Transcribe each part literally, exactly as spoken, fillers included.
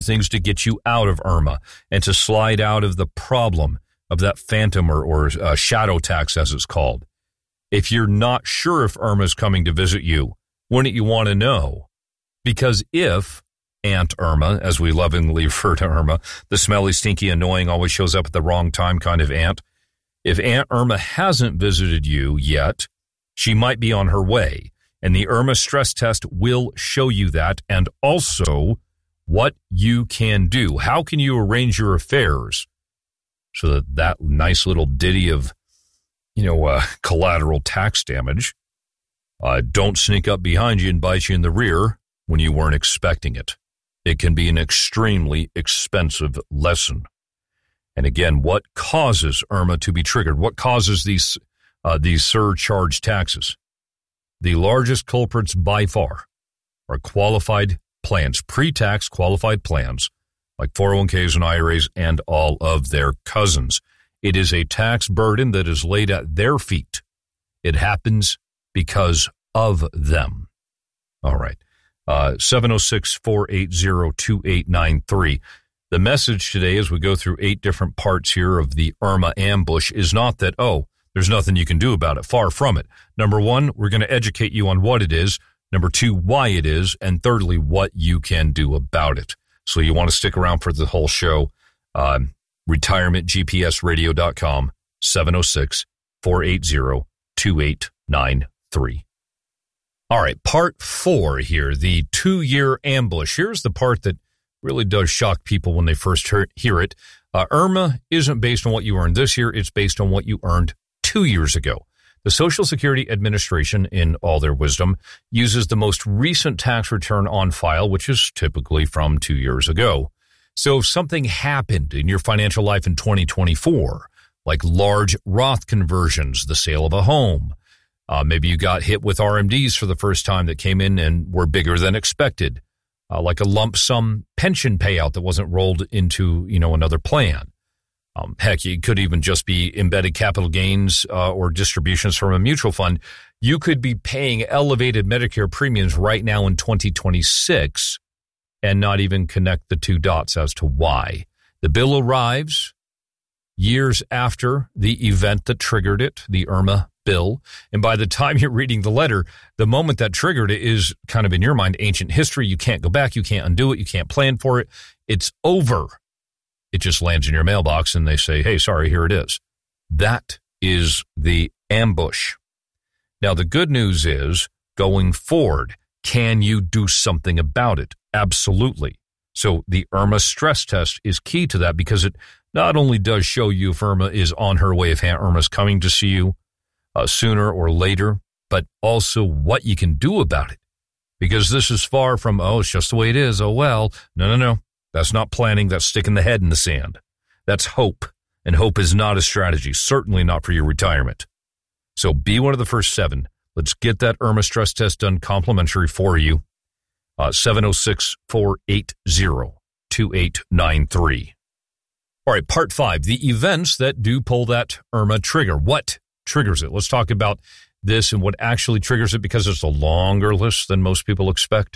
things to get you out of Irma and to slide out of the problem of that phantom or, or uh, shadow tax, as it's called. If you're not sure if Irma is coming to visit you, wouldn't you want to know? Because if Aunt Irma, as we lovingly refer to Irma, the smelly, stinky, annoying, always shows up at the wrong time kind of aunt, if Aunt Irma hasn't visited you yet, she might be on her way. And the Irma stress test will show you that, and also what you can do. How can you arrange your affairs so that that nice little ditty of, you know, uh, collateral tax damage uh, don't sneak up behind you and bite you in the rear when you weren't expecting it. It can be an extremely expensive lesson. And again, what causes Irma to be triggered? What causes these uh, these surcharge taxes? The largest culprits by far are qualified plans, pre-tax qualified plans, like four oh one k's and I R As and all of their cousins. It is a tax burden that is laid at their feet. It happens because of them. All right. Uh, seven oh six, four eight zero, two eight nine three. The message today, as we go through eight different parts here of the Irma ambush, is not that, oh, there's nothing you can do about it. Far from it. Number one, we're going to educate you on what it is. Number two, why it is. And thirdly, what you can do about it. So you want to stick around for the whole show. Um, retirement g p s radio dot com, seven oh six, four eight zero, two eight nine three. All right, part four here, the two-year ambush. Here's the part that really does shock people when they first hear it. Uh, Irma isn't based on what you earned this year. It's based on what you earned two years ago. The Social Security Administration, in all their wisdom, uses the most recent tax return on file, which is typically from two years ago. So if something happened in your financial life in twenty twenty-four, like large Roth conversions, the sale of a home, uh, maybe you got hit with R M Ds for the first time that came in and were bigger than expected, uh, like a lump sum pension payout that wasn't rolled into, you know, another plan. Um, heck, it could even just be embedded capital gains uh, or distributions from a mutual fund. You could be paying elevated Medicare premiums right now in twenty twenty-six and not even connect the two dots as to why. The bill arrives years after the event that triggered it, the Irma bill. And by the time you're reading the letter, the moment that triggered it is kind of in your mind ancient history. You can't go back. You can't undo it. You can't plan for it. It's over. It just lands in your mailbox and they say, hey, sorry, here it is. That is the ambush. Now, the good news is going forward, can you do something about it? Absolutely. So the Irma stress test is key to that because it not only does show you if Irma is on her way, if Aunt Irma's coming to see you uh, sooner or later, but also what you can do about it. Because this is far from, oh, it's just the way it is. Oh, well, no, no, no. That's not planning. That's sticking the head in the sand. That's hope. And hope is not a strategy, certainly not for your retirement. So be one of the first seven. Let's get that Irma stress test done complimentary for you. Uh, seven oh six, four eight zero, two eight nine three. All right, part five, the events that do pull that Irma trigger. What triggers it? Let's talk about this and what actually triggers it because it's a longer list than most people expect.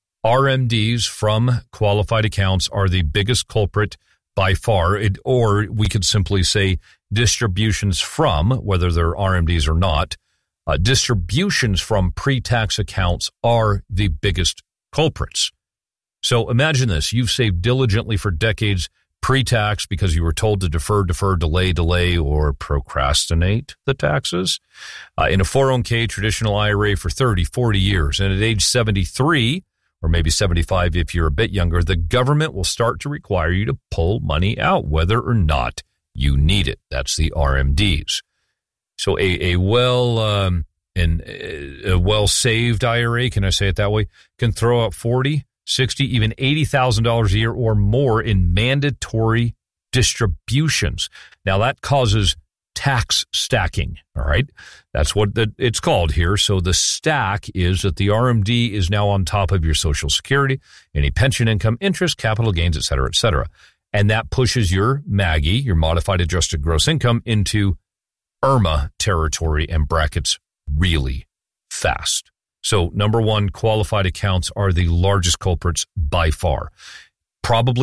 R M Ds from qualified accounts are the biggest culprit by far, it, or we could simply say distributions from, whether they're R M Ds or not, uh, distributions from pre-tax accounts are the biggest culprits. So imagine this. You've saved diligently for decades pre-tax because you were told to defer, defer, delay, delay, or procrastinate the taxes. Uh, in a four oh one k traditional I R A for thirty, forty years. And at age seventy-three, or maybe seventy-five if you're a bit younger, the government will start to require you to pull money out, whether or not you need it. That's the R M Ds. So a, a well um, and a well-saved I R A, can I say it that way, can throw out forty, sixty, even eighty thousand dollars a year or more in mandatory distributions. Now that causes tax stacking, all right? That's what the, it's called here. So the stack is that the R M D is now on top of your Social Security, any pension income, interest, capital gains, et cetera, et cetera. And that pushes your MAGI, your modified adjusted gross income, into Irma territory and brackets really fast. So number one, qualified accounts are the largest culprits by far. probably